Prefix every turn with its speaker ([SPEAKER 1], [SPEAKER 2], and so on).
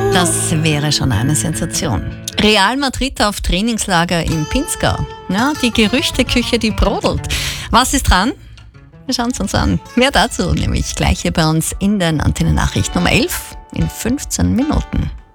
[SPEAKER 1] Das wäre schon eine Sensation. Real Madrid auf Trainingslager im Pinzgau. Ja, die Gerüchteküche, die brodelt. Was ist dran? Wir schauen es uns an. Mehr dazu nämlich gleich hier bei uns in den Antenne Nachrichten um 11 in 15 Minuten.